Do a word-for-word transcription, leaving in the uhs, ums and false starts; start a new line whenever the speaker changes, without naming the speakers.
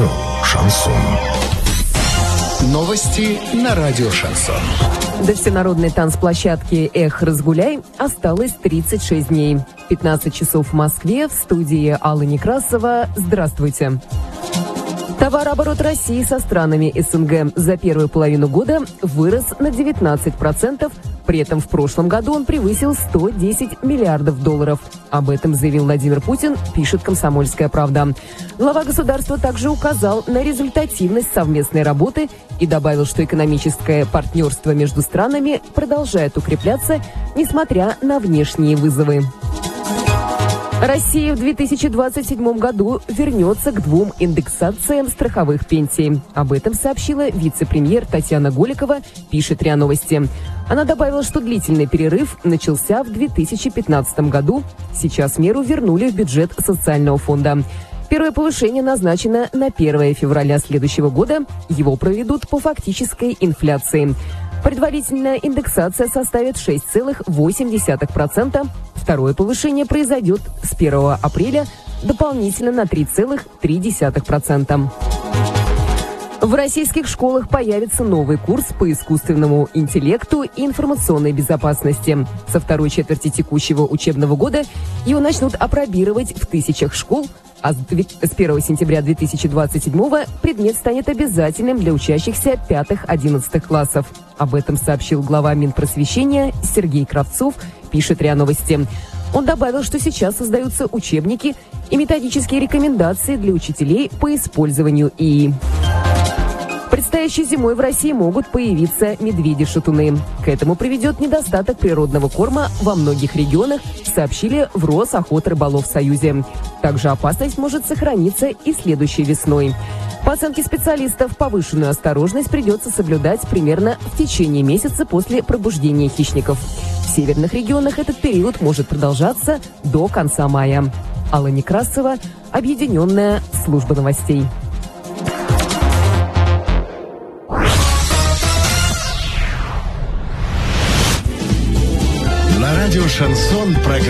Радио «Шансон».
Новости на радио «Шансон».
До всенародной танцплощадки «Эх, разгуляй» осталось тридцать шесть дней. пятнадцать часов в Москве. В студии Алла Некрасова. Здравствуйте. Товарооборот России со странами СНГ за первую половину года вырос на девятнадцать процентов. При этом в прошлом году он превысил сто десять миллиардов долларов. Об этом заявил Владимир Путин, пишет «Комсомольская правда». Глава государства также указал на результативность совместной работы и добавил, что экономическое партнерство между странами продолжает укрепляться, несмотря на внешние вызовы. Россия в две тысячи двадцать седьмом году вернется к двум индексациям страховых пенсий. Об этом сообщила вице-премьер Татьяна Голикова, пишет РИА Новости. Она добавила, что длительный перерыв начался в две тысячи пятнадцатом году. Сейчас меру вернули в бюджет социального фонда. Первое повышение назначено на первое февраля следующего года. Его проведут по фактической инфляции. Предварительная индексация составит шесть целых восемь десятых процента. Второе повышение произойдет с первого апреля дополнительно на три целых три десятых процента. В российских школах появится новый курс по искусственному интеллекту и информационной безопасности. Со второй четверти текущего учебного года его начнут апробировать в тысячах школ, а с первого сентября две тысячи двадцать седьмого предмет станет обязательным для учащихся пятых-одиннадцатых классов. Об этом сообщил глава Минпросвещения Сергей Кравцов, пишет РИА Новости. Он добавил, что сейчас создаются учебники и методические рекомендации для учителей по использованию ИИ. Предстоящей зимой в России могут появиться медведи-шатуны. К этому приведет недостаток природного корма во многих регионах, сообщили в Росохотрыболовсоюзе. Также опасность может сохраниться и следующей весной. По оценке специалистов, повышенную осторожность придется соблюдать примерно в течение месяца после пробуждения хищников. В северных регионах этот период может продолжаться до конца мая. Алла Некрасова, Объединенная служба новостей.
На радио «Шансон» программа